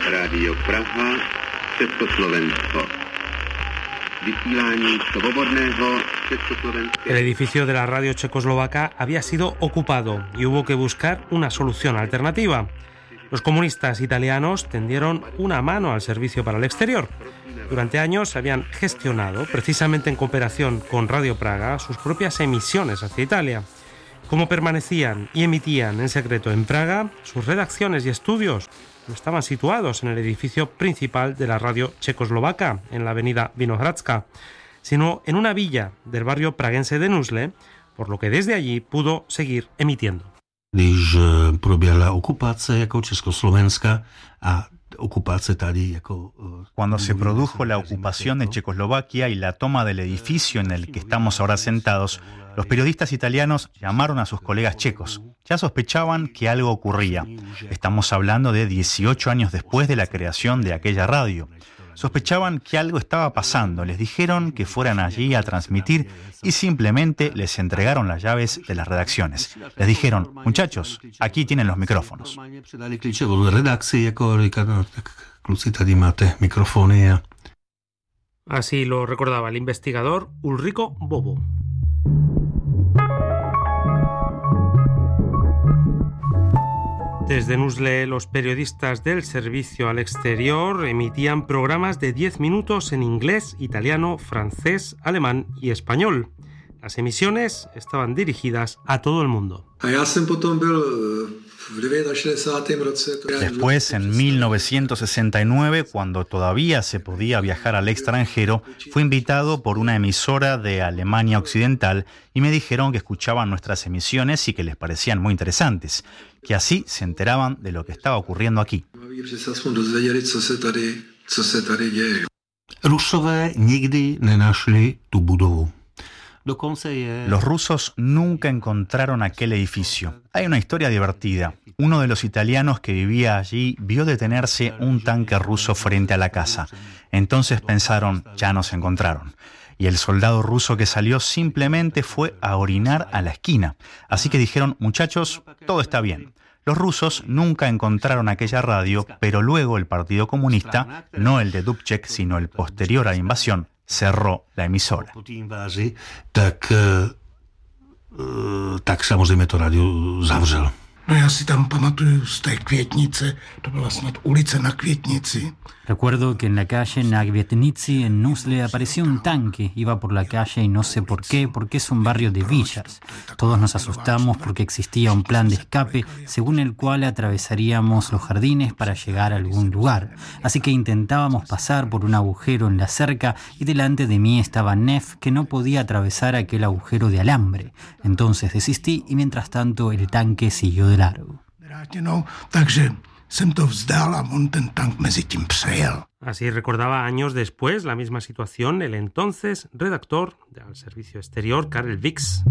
Rádio Praha, Československo. Vysílání svobodného Československa. El edificio de la radio checoslovaca había sido ocupado y hubo que buscar una solución alternativa. Los comunistas italianos tendieron una mano al servicio para el exterior. Durante años habían gestionado, precisamente en cooperación con Radio Praga, sus propias emisiones hacia Italia. Como permanecían y emitían en secreto en Praga, sus redacciones y estudios no estaban situados en el edificio principal de la radio checoslovaca, en la avenida Vinohradska, sino en una villa del barrio praguense de Nuzle, por lo que desde allí pudo seguir emitiendo. Když proběhla okupace jako Československa a okupace tady jako... Cuando se produjo la ocupación de Checoslovaquia y la toma del edificio en el que estamos ahora sentados, los periodistas italianos llamaron a sus colegas checos. Ya sospechaban que algo ocurría. Estamos hablando de 18 años después de la creación de aquella radio. Sospechaban que algo estaba pasando, les dijeron que fueran allí a transmitir y simplemente les entregaron las llaves de las redacciones. Les dijeron, muchachos, aquí tienen los micrófonos. Así lo recordaba el investigador Ulrico Bobo. Desde Nuzle, los periodistas del servicio al exterior emitían programas de 10 minutos en inglés, italiano, francés, alemán y español. Las emisiones estaban dirigidas a todo el mundo. Después, en 1969, cuando todavía se podía viajar al extranjero, fui invitado por una emisora de Alemania Occidental y me dijeron que escuchaban nuestras emisiones y que les parecían muy interesantes, que así se enteraban de lo que estaba ocurriendo aquí. Rusové nikdy nenašli tu budovu. Los rusos nunca encontraron aquel edificio. Hay una historia divertida. Uno de los italianos que vivía allí vio detenerse un tanque ruso frente a la casa. Entonces pensaron, ya nos encontraron. Y el soldado ruso que salió simplemente fue a orinar a la esquina. Así que dijeron, muchachos, todo está bien. Los rusos nunca encontraron aquella radio, pero luego el Partido Comunista, no el de Dubček, sino el posterior a la invasión, cerró la emisora. Tak samozřejmě to rádio zavřel. No já si tam pamatuju z té Květnice, to byla snad ulice na Květnici. Recuerdo que en la calle Na Květnici, en Nuzle, apareció un tanque. Iba por la calle y no sé por qué, porque es un barrio de villas. Todos nos asustamos porque existía un plan de escape según el cual atravesaríamos los jardines para llegar a algún lugar. Así que intentábamos pasar por un agujero en la cerca y delante de mí estaba Nef, que no podía atravesar aquel agujero de alambre. Entonces desistí y mientras tanto el tanque siguió de largo. Así recordaba años después la misma situación el entonces redactor del servicio exterior, Karel Vix.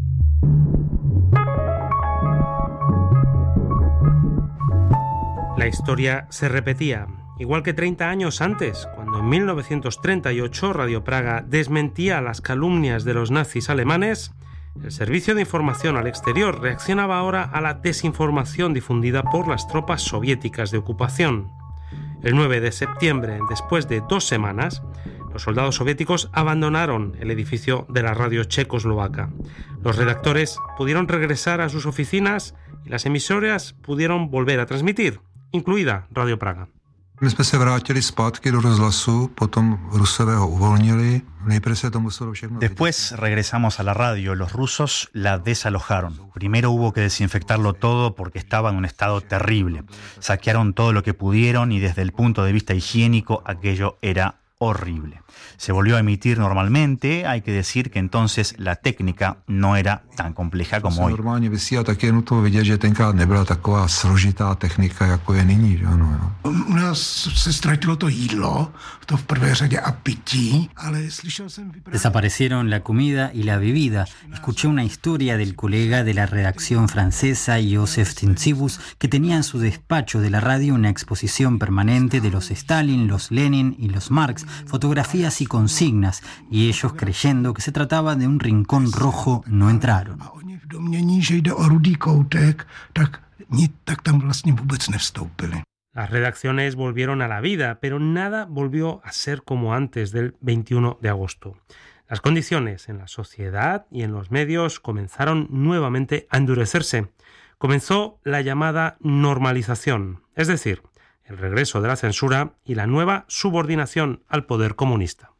La historia se repetía, igual que 30 años antes, cuando en 1938 Radio Praga desmentía las calumnias de los nazis alemanes. El Servicio de Información al Exterior reaccionaba ahora a la desinformación difundida por las tropas soviéticas de ocupación. El 9 de septiembre, después de 2 semanas, los soldados soviéticos abandonaron el edificio de la radio checoslovaca. Los redactores pudieron regresar a sus oficinas y las emisoras pudieron volver a transmitir, incluida Radio Praga. My jsme se vrátili zpátky do rozhlasu, potom Rusové ho uvolnili. Después regresamos a la radio. Los rusos la desalojaron. Primero hubo que desinfectarlo todo porque estaba en un estado terrible. Saquearon todo lo que pudieron y desde el punto de vista higiénico aquello era horrible. Se volvió a emitir normalmente. Hay que decir que entonces la técnica no era tan compleja como hoy. Normálně vysílat, tak je nutno vidět, že tenkrát nebyla taková složitá technika, jako je nyní. Ano. U nás se ztratilo to jídlo, to v prvé řadě a pití, ale slyšel jsem vyprávět. Desaparecieron la comida y la bebida. Escuché una historia del colega de la redacción francesa, Joseph Tintzibus, que tenía en su despacho de la radio una exposición permanente de los Stalin, los Lenin y los Marx, fotografías y consignas, y ellos, creyendo que se trataba de un rincón rojo, no entraron. A oni v domění, že jde o rudý koutek, tak tam vlastně vůbec nevstoupili. Las redacciones volvieron a la vida, pero nada volvió a ser como antes del 21 de agosto. Las condiciones en la sociedad y en los medios comenzaron nuevamente a endurecerse. Comenzó la llamada normalización, es decir, el regreso de la censura y la nueva subordinación al poder comunista.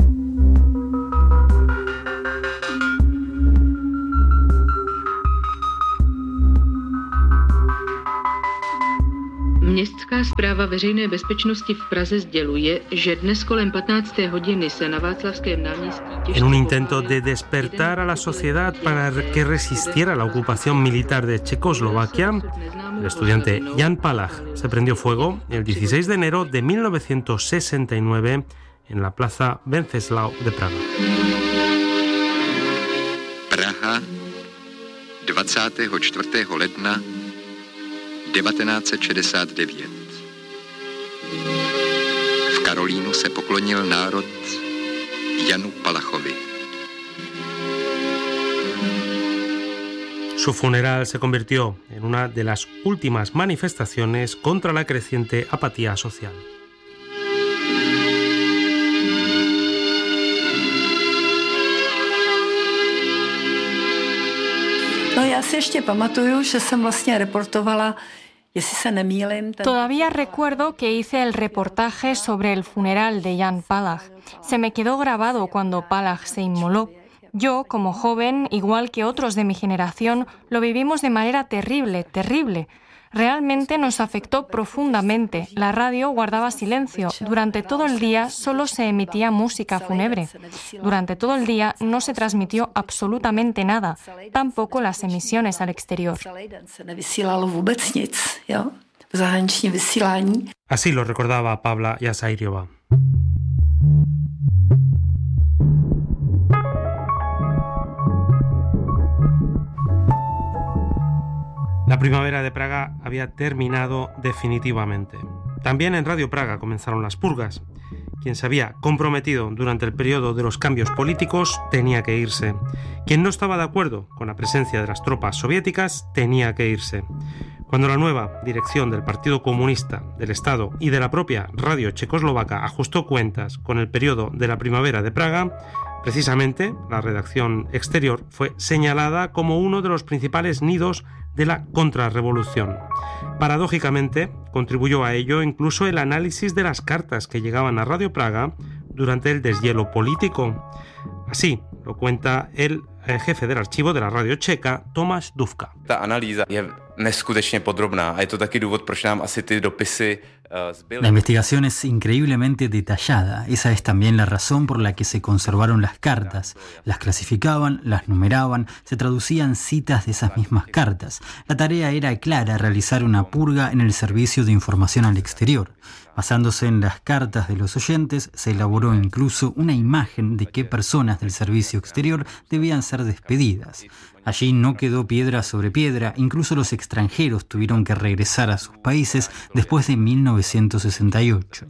Městská správa veřejné bezpečnosti v Praze sděluje, že dnes kolem 15. hodiny se na Václavském náměstí... En un intento de despertar a la sociedad para que resistiera la ocupación militar de Checoslovaquia, el estudiante Jan Palach se prendió fuego el 16 de enero de 1969 en la plaza Wenceslao de Praga. Praha, 24. ledna 1969. V Karolínu se poklonil národ Janu Palachovi. Su funeral se convirtió en una de las últimas manifestaciones contra la creciente apatía social. No, já si ještě pamatuju, že jsem vlastně reportovala. Todavía recuerdo que hice el reportaje sobre el funeral de Jan Palach. Se me quedó grabado cuando Palach se inmoló. Yo, como joven, igual que otros de mi generación, lo vivimos de manera terrible, terrible. Realmente nos afectó profundamente. La radio guardaba silencio. Durante todo el día solo se emitía música fúnebre. Durante todo el día no se transmitió absolutamente nada, tampoco las emisiones al exterior. Así lo recordaba Pavla Yasairiova. La primavera de Praga había terminado definitivamente. También en Radio Praga comenzaron las purgas. Quien se había comprometido durante el periodo de los cambios políticos tenía que irse. Quien no estaba de acuerdo con la presencia de las tropas soviéticas tenía que irse. Cuando la nueva dirección del Partido Comunista, del Estado y de la propia radio checoslovaca ajustó cuentas con el periodo de la primavera de Praga, precisamente la redacción exterior fue señalada como uno de los principales nidos de la contrarrevolución. Paradójicamente, contribuyó a ello incluso el análisis de las cartas que llegaban a Radio Praga durante el deshielo político. Así lo cuenta el jefe del archivo de la radio checa, Tomáš Dufka. Ta analýza je neskutečně podrobná a je to taky důvod, proč nám asi ty dopisy zbyly. La investigación es increíblemente detallada. Esa es también la razón por la que se conservaron las cartas. Las clasificaban, las numeraban, se traducían citas de esas mismas cartas. La tarea era clara, realizar una purga en el servicio de información al exterior. Basándose en las cartas de los oyentes, se elaboró incluso una imagen de qué personas del servicio exterior debían ser despedidas. Allí no quedó piedra sobre piedra, incluso los extranjeros tuvieron que regresar a sus países después de 1968.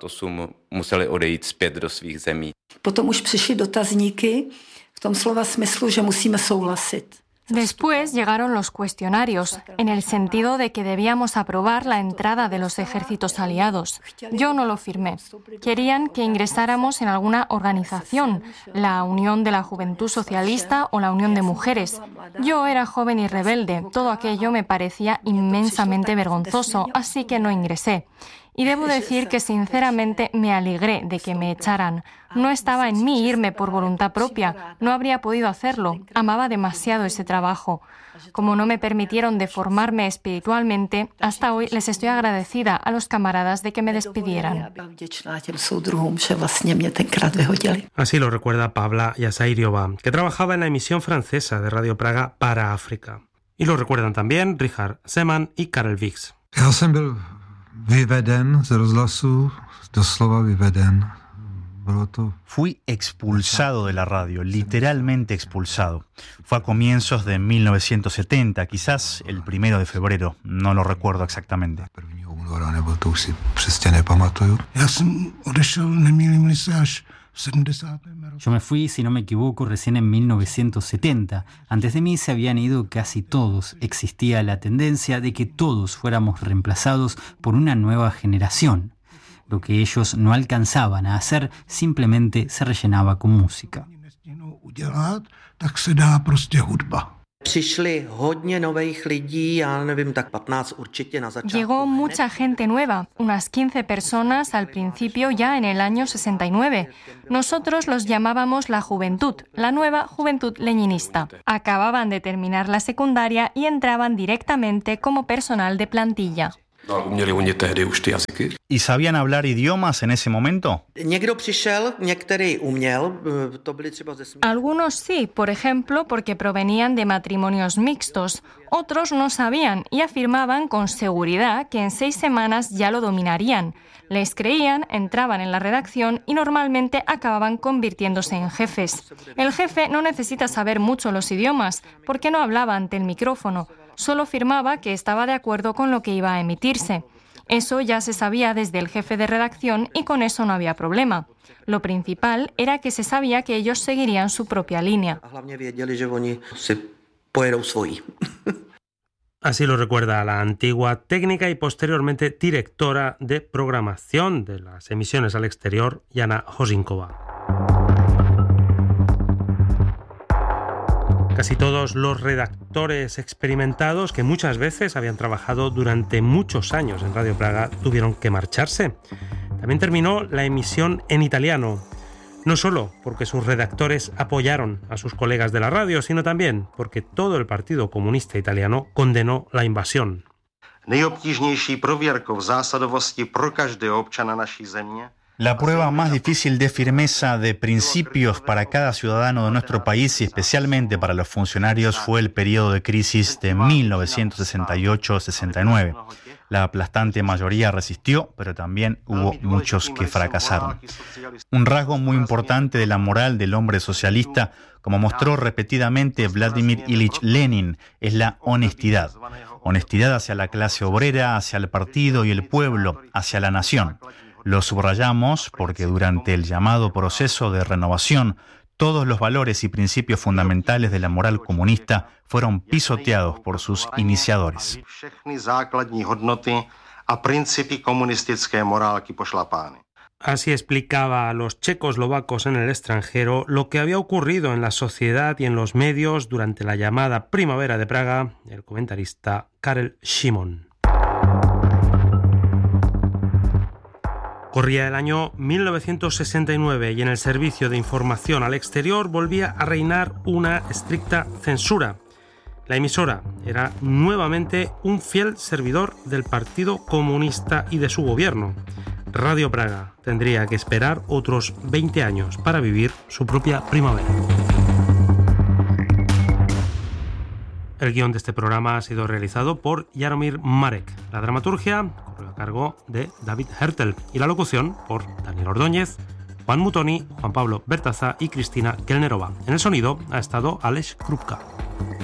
Museli odejít zpět do svých zemí. Potom už přišly dotazníky v tom slova smyslu, že musíme souhlasit. Después llegaron los cuestionarios, en el sentido de que debíamos aprobar la entrada de los ejércitos aliados. Yo no lo firmé. Querían que ingresáramos en alguna organización, la Unión de la Juventud Socialista o la Unión de Mujeres. Yo era joven y rebelde, todo aquello me parecía inmensamente vergonzoso, así que no ingresé. Y debo decir que sinceramente me alegré de que me echaran. No estaba en mí irme por voluntad propia, no habría podido hacerlo, amaba demasiado ese trabajo. Como no me permitieron deformarme espiritualmente, hasta hoy les estoy agradecida a los camaradas de que me despidieran. Así lo recuerda Pavla Yasairiova, que trabajaba en la emisión francesa de Radio Praga para África. Y lo recuerdan también Richard Zeman y Karel Vix. Vyveden z rozhlasu, doslova vyveden. Fui expulsado de la radio, literalmente expulsado. Fue a comienzos de 1970, quizás el 1 de febrero, no lo recuerdo exactamente. Já jsem odešel, nemýlím-li se, až Yo me fui, si no me equivoco, recién en 1970. Antes de mí se habían ido casi todos. Existía la tendencia de que todos fuéramos reemplazados por una nueva generación. Lo que ellos no alcanzaban a hacer simplemente se rellenaba con música. Llegó mucha gente nueva, unas 15 personas al principio ya en el año 69. Nosotros los llamábamos la juventud, la nueva juventud leninista. Acababan de terminar la secundaria y entraban directamente como personal de plantilla. ¿Y sabían hablar idiomas en ese momento? Algunos sí, por ejemplo, porque provenían de matrimonios mixtos. Otros no sabían y afirmaban con seguridad que en 6 semanas ya lo dominarían. Les creían, entraban en la redacción y normalmente acababan convirtiéndose en jefes. El jefe no necesita saber mucho los idiomas, porque no hablaba ante el micrófono. Solo firmaba que estaba de acuerdo con lo que iba a emitirse. Eso ya se sabía desde el jefe de redacción y con eso no había problema. Lo principal era que se sabía que ellos seguirían su propia línea. Así lo recuerda la antigua técnica y posteriormente directora de programación de las emisiones al exterior, Jana Hosinkova. Casi todos los redactores experimentados que muchas veces habían trabajado durante muchos años en Radio Praga tuvieron que marcharse. También terminó la emisión en italiano, no solo porque sus redactores apoyaron a sus colegas de la radio, sino también porque todo el Partido Comunista Italiano condenó la invasión. Nejobtížnější prověrkou zásadovosti pro každého občana naší země. La prueba más difícil de firmeza de principios para cada ciudadano de nuestro país y especialmente para los funcionarios fue el periodo de crisis de 1968-69. La aplastante mayoría resistió, pero también hubo muchos que fracasaron. Un rasgo muy importante de la moral del hombre socialista, como mostró repetidamente Vladimir Ilich Lenin, es la honestidad. Honestidad hacia la clase obrera, hacia el partido y el pueblo, hacia la nación. Lo subrayamos porque durante el llamado proceso de renovación, todos los valores y principios fundamentales de la moral comunista fueron pisoteados por sus iniciadores. Así explicaba a los checoslovacos en el extranjero lo que había ocurrido en la sociedad y en los medios durante la llamada Primavera de Praga el comentarista Karel Šimon. Corría el año 1969 y en el servicio de información al exterior volvía a reinar una estricta censura. La emisora era nuevamente un fiel servidor del Partido Comunista y de su gobierno. Radio Praga tendría que esperar otros 20 años para vivir su propia primavera. El guión de este programa ha sido realizado por Jaromír Marek. La dramaturgia corrió a cargo de David Hertel y la locución por Daniel Ordóñez, Juan Mutoni, Juan Pablo Bertaza y Cristina Kelnerova. En el sonido ha estado Aleš Krupka.